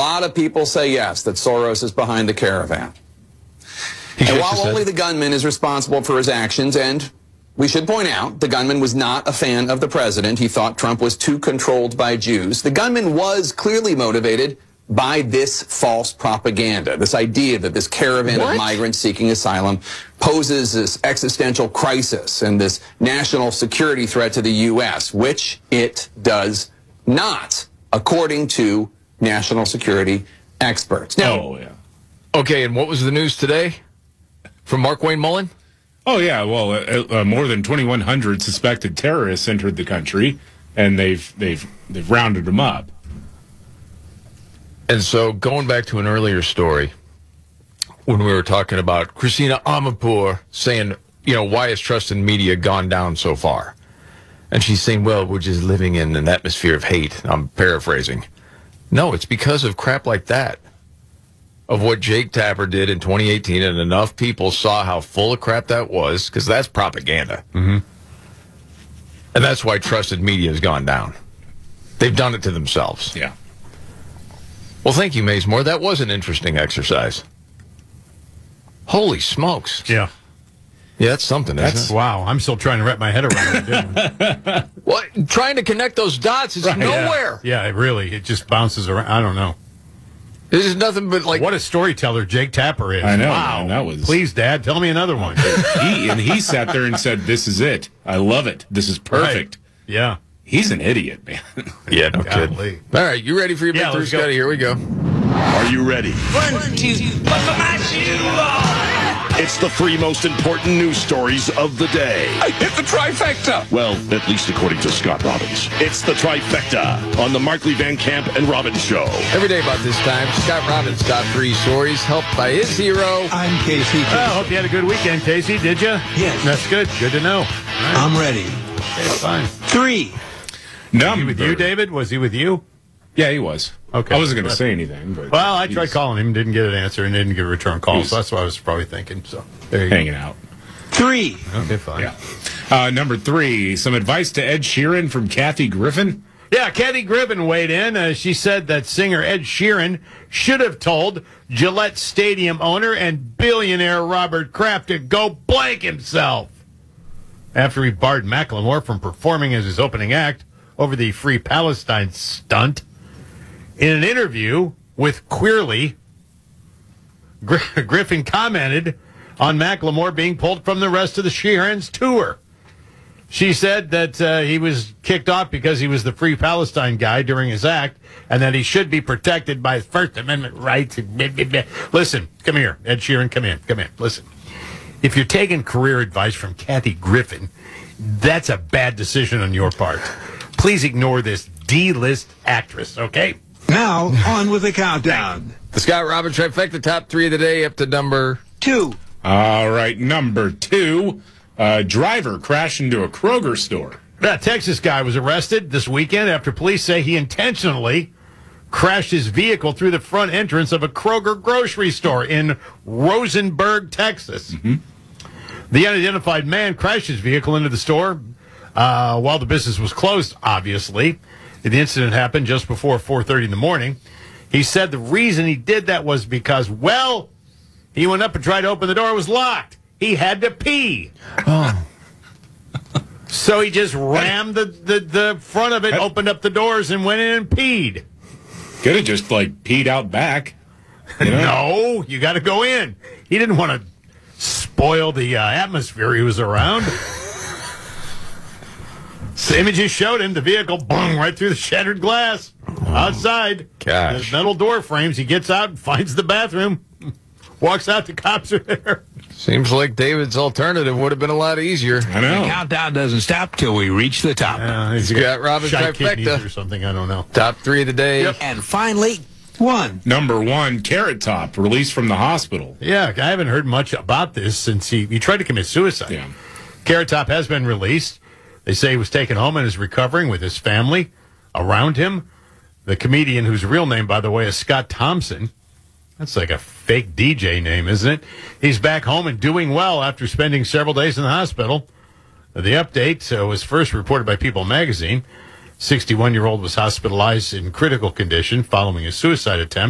lot of people say yes, that Soros is behind the caravan. And while only the gunman is responsible for his actions, and we should point out, the gunman was not a fan of the president. He thought Trump was too controlled by Jews. The gunman was clearly motivated by this false propaganda, this idea that this caravan of migrants seeking asylum poses this existential crisis and this national security threat to the U.S., which it does not, according to national security experts. Now, Okay, and what was the news today from Mark Wayne Mullen? Oh, yeah, well, more than 2,100 suspected terrorists entered the country, and they've rounded them up. And so, going back to an earlier story, when we were talking about Christina Amanpour saying, why has trust in media gone down so far? And she's saying, well, we're just living in an atmosphere of hate. I'm paraphrasing. No, it's because of crap like that, of what Jake Tapper did in 2018, and enough people saw how full of crap that was, because that's propaganda. Mm-hmm. And that's why trusted media has gone down. They've done it to themselves. Yeah. Well, thank you, Mazemore. That was an interesting exercise. Holy smokes. Yeah. Yeah, that's something, isn't it? Wow, I'm still trying to wrap my head around it. What? Trying to connect those dots is nowhere. Yeah, it just bounces around. I don't know. This is nothing but like... What a storyteller Jake Tapper is. I know. Wow. Man, that was... Please, Dad, tell me another one. He sat there and said, this is it. I love it. This is perfect. Right. Yeah. He's an idiot, man. Yeah, no kidding. All right, you ready for your big Scotty? Here we go. Are you ready? 1, 2, buckle my shoe. It's the 3 most important news stories of the day. I hit the trifecta. Well, at least according to Scott Robbins. It's the trifecta on the Markley Van Camp and Robbins Show. Every day about this time, Scott Robbins' top 3 stories, helped by his hero. I'm Casey. I hope you had a good weekend, Casey. Did you? Yes. That's good. Good to know. Right. I'm ready. Okay, fine. 3. Was he with you, David? Was he with you? Yeah, he was. Okay. I wasn't going to say anything. But well, I tried calling him, didn't get an answer, and didn't get a return call, so that's what I was probably thinking. So there you hanging out. 3. Okay, fine. Yeah. Number 3, some advice to Ed Sheeran from Kathy Griffin. Yeah, Kathy Griffin weighed in. She said that singer Ed Sheeran should have told Gillette Stadium owner and billionaire Robert Kraft to go blank himself after he barred Macklemore from performing as his opening act over the Free Palestine stunt. In an interview with Queerly, Griffin commented on Macklemore being pulled from the rest of the Sheeran's tour. She said that he was kicked off because he was the Free Palestine guy during his act, and that he should be protected by his First Amendment rights. Listen, come here, Ed Sheeran, come in, listen. If you're taking career advice from Kathy Griffin, that's a bad decision on your part. Please ignore this D-list actress, okay? Now, on with the countdown. The Scott Robbins trifecta, top 3 of the day, up to number 2. All right, number 2. Driver crashed into a Kroger store. That Texas guy was arrested this weekend after police say he intentionally crashed his vehicle through the front entrance of a Kroger grocery store in Rosenberg, Texas. Mm-hmm. The unidentified man crashed his vehicle into the store while the business was closed, obviously. The incident happened just before 4:30 in the morning. He said the reason he did that was because, well, he went up and tried to open the door. It was locked. He had to pee. Oh. So he just rammed the front of it, opened up the doors, and went in and peed. Could have just, peed out back. No, you got to go in. He didn't want to spoil the atmosphere he was around. The images showed him the vehicle, boom, right through the shattered glass. Outside. Gosh. The metal door frames. He gets out and finds the bathroom. Walks out, the cops are there. Seems like David's alternative would have been a lot easier. I know. The countdown doesn't stop till we reach the top. He's got Robbins trifecta. Or something, I don't know. Top 3 of the day. Yep. And finally, 1. Number 1, Carrot Top, released from the hospital. Yeah, I haven't heard much about this since he tried to commit suicide. Yeah. Carrot Top has been released. They say he was taken home and is recovering with his family around him. The comedian, whose real name, by the way, is Scott Thompson. That's like a fake DJ name, isn't it? He's back home and doing well after spending several days in the hospital. The update was first reported by People magazine. 61-year-old was hospitalized in critical condition following a suicide attempt.